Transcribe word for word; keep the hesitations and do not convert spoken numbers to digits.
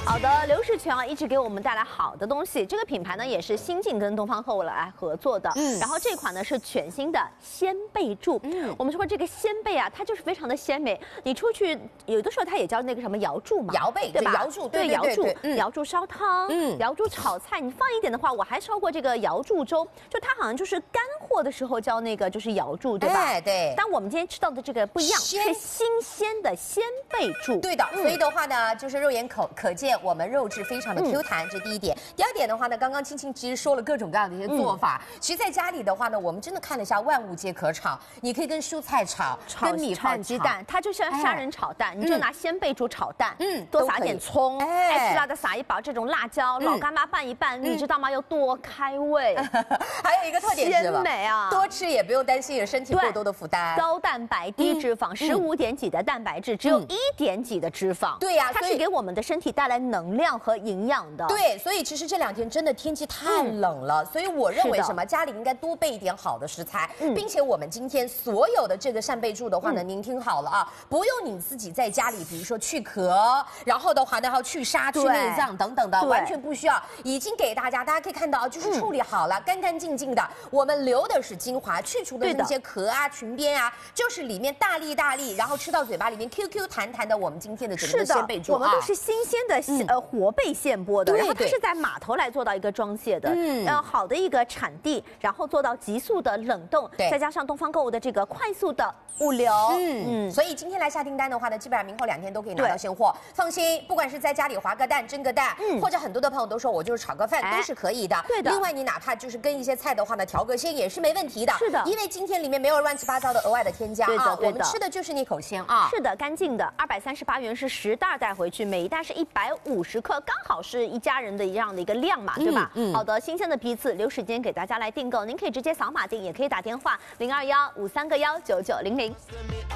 好的，刘世全啊，一直给我们带来好的东西。这个品牌呢，也是新晋跟东方购物来合作的。嗯，然后这款呢是全新的鲜贝柱。嗯，我们说这个鲜贝啊，它就是非常的鲜美。你出去有的时候它也叫那个什么瑶柱嘛， 瑶贝对吧？ 瑶柱，对瑶柱， 嗯， 瑶柱烧汤，嗯，瑶柱炒菜。你放一点的话，我还烧过这个瑶柱粥，就它好像就是干货的时候叫那个就是瑶柱，对吧？ 哎，对。 但我们今天吃到的这个不一样，是新鲜的鲜贝柱。 对的，所以的话呢，就是肉眼可可见。我们肉质非常的 Q 弹，这第一点。第二点的话呢，刚刚青青其实说了各种各样的一些做法。其实在家里的话呢，我们真的看了一下，万物皆可炒。你可以跟蔬菜炒，跟米饭鸡蛋，它就像虾仁炒蛋，你就拿鲜贝煮炒蛋，嗯，多撒点葱，爱吃辣的撒一把这种辣椒，老干妈拌一拌，你知道吗？又多开胃。 还有一个特点是鲜美啊， 多吃也不用担心有身体过多的负担。 高蛋白低脂肪，十五点几的蛋白质，只有一点几的脂肪。 对呀， 它是给我们的身体带来能量和营养的。 对，所以其实这两天真的天气太冷了，嗯、所以我认为什么家里应该多备一点好的食材，嗯、并且我们今天所有的这个扇贝柱的话呢，嗯、您听好了啊，不用你自己在家里，比如说去壳，然后的话呢还要去沙、去内脏等等的，完全不需要，已经给大家，大家可以看到就是处理好了，嗯、干干净净的。我们留的是精华，去除的是那些壳啊、裙边啊，就是里面大粒大粒，然后吃到嘴巴里面 Q Q 弹弹的。我们今天的整个鲜贝柱， 我们都是新鲜的、嗯、呃活贝现剥的，然后它是在码头来做到一个装卸的，嗯，然后好的一个产地，然后做到急速的冷冻，再加上东方购物的这个快速的物流， 嗯嗯，所以今天来下订单的话呢，基本上明后两天都可以拿到现货，放心，不管是在家里划个蛋、蒸个蛋，嗯，或者很多的朋友都说我就是炒个饭，哎、都是可以的， 对的。 另外你哪怕就是跟一些菜的话呢，调个鲜也是没问题的， 是的， 因为今天里面没有乱七八糟的额外的添加啊，我们吃的就是那口鲜啊， 是的，干净的，二百三十八元是十袋带回去，每一袋是一百五十克，刚好是一家人的一样的一个量嘛，对吧？嗯，好的，新鲜的批次，留时间给大家来订购，您可以直接扫码订，也可以打电话零二幺五三个幺九九零零。